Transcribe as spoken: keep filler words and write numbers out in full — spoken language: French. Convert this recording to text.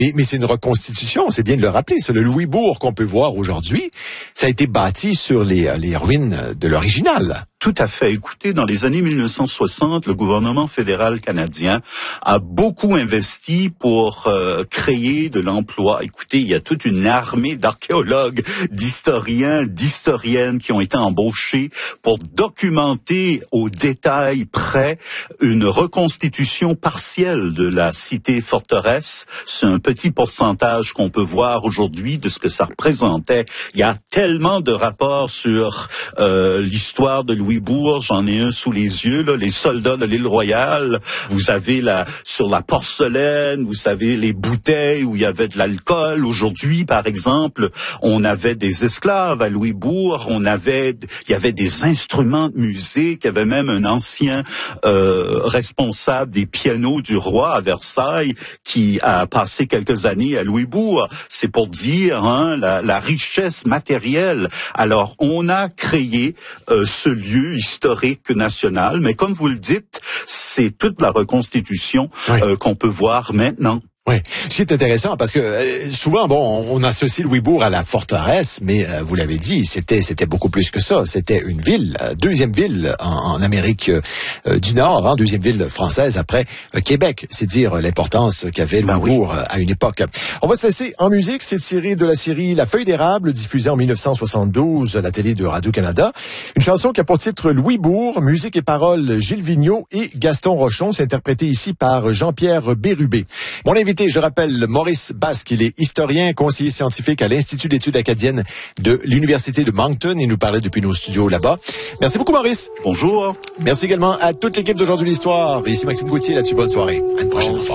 Mais, mais c'est une reconstitution, c'est bien de le rappeler. C'est le Louisbourg qu'on peut voir aujourd'hui. Ça a été bâti sur les, les ruines de l'original. Tout à fait. Écoutez, dans les années mille neuf cent soixante, le gouvernement fédéral canadien a beaucoup investi pour euh, créer de l'emploi. Écoutez, il y a toute une armée d'archéologues, d'historiens, d'historiennes qui ont été embauchés pour documenter au détail près une reconstitution partielle de la cité-forteresse. C'est un petit pourcentage qu'on peut voir aujourd'hui de ce que ça représentait. Il y a tellement de rapports sur euh, l'histoire de Louisbourg. J'en ai un sous les yeux, là, les soldats de l'île Royale. Vous avez la, sur la porcelaine, vous savez, les bouteilles où il y avait de l'alcool. Aujourd'hui, par exemple, on avait des esclaves à Louisbourg, on avait, il y avait des instruments de musique, il y avait même un ancien euh, responsable des pianos du roi à Versailles qui a passé quelques années à Louisbourg. C'est pour dire hein, la, la richesse matérielle. Alors, on a créé euh, ce lieu historique national, mais comme vous le dites, c'est toute la reconstitution oui. euh, qu'on peut voir maintenant. Oui, ce qui est intéressant parce que euh, souvent bon, on associe Louisbourg à la forteresse, mais euh, vous l'avez dit, c'était c'était beaucoup plus que ça. C'était une ville, euh, deuxième ville en, en Amérique euh, du Nord, hein, deuxième ville française après euh, Québec. C'est dire l'importance qu'avait Louisbourg ben oui. à une époque. On va se laisser en musique. C'est tiré de la série La Feuille d'érable, diffusée en mille neuf cent soixante-douze à la télé de Radio-Canada. Une chanson qui a pour titre Louisbourg, musique et paroles Gilles Vigneault et Gaston Rochon. C'est interprété ici par Jean-Pierre Bérubé. Mon invité, je rappelle, Maurice Basque, il est historien, conseiller scientifique à l'Institut d'études acadiennes de l'Université de Moncton. Il nous parlait depuis nos studios là-bas. Merci beaucoup, Maurice. Bonjour. Merci également à toute l'équipe d'Aujourd'hui l'Histoire. Ici Maxime Gauthier, là-dessus, bonne soirée. À une prochaine fois.